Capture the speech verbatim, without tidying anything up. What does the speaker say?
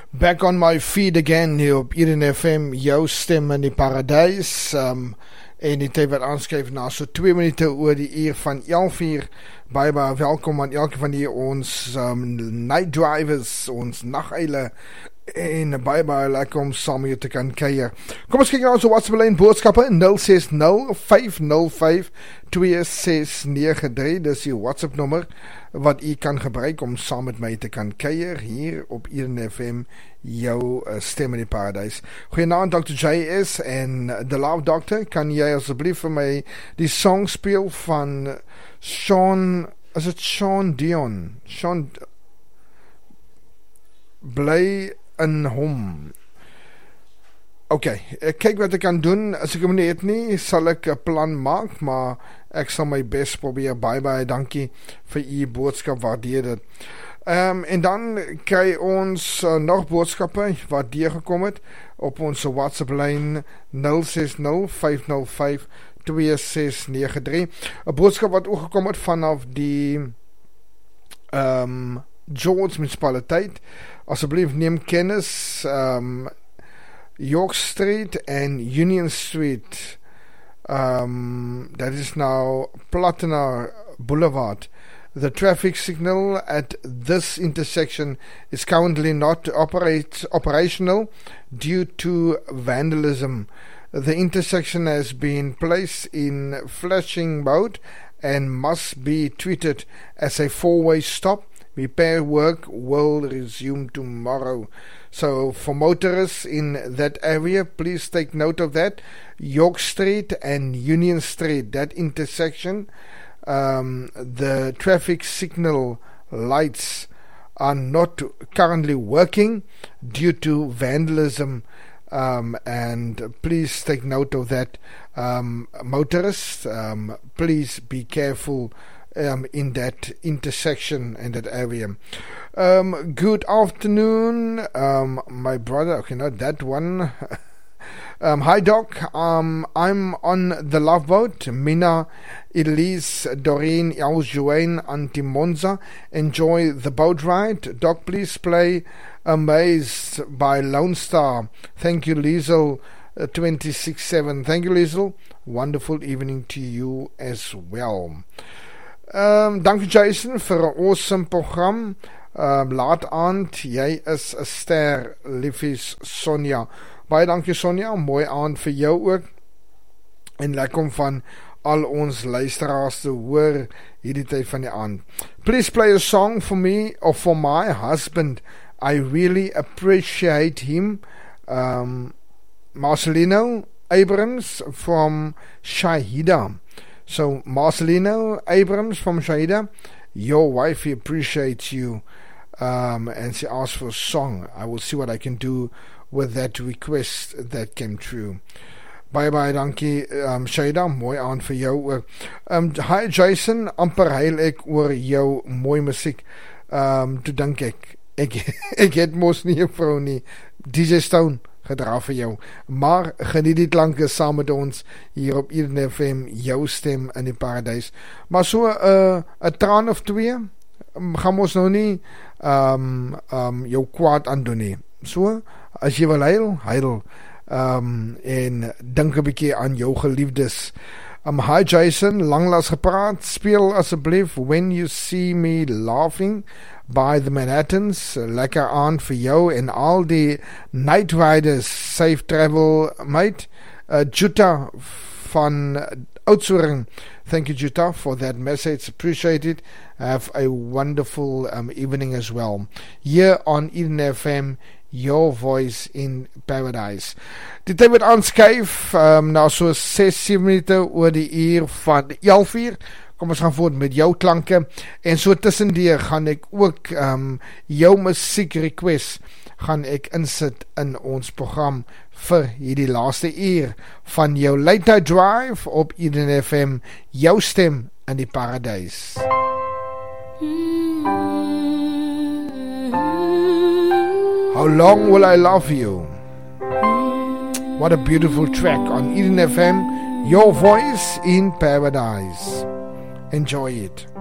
Back on my feed again hier op Eden F M, jou stem in die paradijs. Um, en die tyd wat aanskryf na so twee minute oor die uur van elf uur. Baie baie welkom aan elke van die ons um, night drivers, ons nachteile. En baie baie lekker om saam hier te kan kuier. Kom ons kyk na ons WhatsApp lyn boodskappe nul ses nul vyf nul vyf twee ses nege drie. Dis die WhatsApp nommer wat u kan gebruik om saam met my te kan kuier hier op Eden F M, jou uh, stem in die paradijs. Goeienaand dokter J S en uh, The Love Doctor, kan jy asseblief vir my die song speel van Sean, is het Sean Dion? Sean Bly in hom. Ok, ek kyk wat ek kan doen. As ek hom nie het nie, sal ek 'n plan maak, maar ek sal my best probeer. Bye bye, dankie vir u boodskap, waardeer dit. Um, en dan kry ons uh, nog boodskappe wat deurgekom het op ons WhatsApp lyn nul ses nul vyf nul vyf twee ses nege drie. 'n boodskap wat ook gekom het vanaf die um, George municipaliteit. Asseblief neem kennis, um, York Street en Union Street, um, that is now Platina Boulevard. The traffic signal at this intersection is currently not operate, operational due to vandalism. The intersection has been placed in flashing mode and must be treated as a four-way stop. Repair work will resume tomorrow. So for motorists in that area, please take note of that. York Street and Union Street, that intersection, um, the traffic signal lights are not currently working due to vandalism. Um, and please take note of that. Um, motorists, um, please be careful Um, in that intersection, in that area. Um, good afternoon, um, my brother. Okay, not that one. um, hi, Doc. Um, I'm on the Love Boat. Mina, Elise, Doreen, Eljoane, Auntie Monza. Enjoy the boat ride. Doc, please play Amazed by Lone Star. Thank you, Liesel. Uh, twenty-six seven. Thank you, Liesel. Wonderful evening to you as well. Um, dankie Jason vir 'n awesome program. Um, laat aand, jy is 'n ster, liefies Sonja. Baie dankie Sonja, mooi aand vir jou ook. En lekker om van al ons luisteraars te hoor hierdie tyd van die aand. Please play a song for me or for my husband. I really appreciate him. Um, Marcelino Abrams from Shahida. So, Marcelino Abrams from Shahida, your wife appreciates you, um, and she asked for a song. I will see what I can do with that request that came true. Bye bye, dankie, um, Shahida, mooi aan vir jou. Um, hi Jason, amper heil ek oor jou mooi musiek. Um, toe dink ek, ek, ek het mos nie 'n vrou nie, D J Stone. Gedra vir jou, maar geniet die klanke saam met ons hier op Eden F M, jou stem in die paradijs. Maar so 'n uh, 'n traan of twee gaan ons nou nie um, um, jou kwaad aandoen nie. So, as jy wil huil, huil um, en dink 'n bietjie aan jou geliefdes. Um, hi Jason, langlas gepraat, speel asseblief When You See Me Laughing by the Manhattans. Lekker aan vir jou en al die night riders. Safe travel, mate. Uh, Jutta van Oudtshoorn. Thank you, Jutta, for that message. Appreciate it. Have a wonderful um, evening as well. Here on Eden F M, your voice in paradise. Die tyd wat aanskuif, um, nou so ses sewe minute oor die uur van elf uur. Kom ons gaan voort met jou klanke. En so tussendeur gaan ek ook um, jou musiek request gaan ek insit in ons program vir hierdie laaste uur van jou Late Night Drive op Eden F M, jou stem in die paradijs. How long will I love you? What a beautiful track on Eden F M, your voice in paradise. Enjoy it.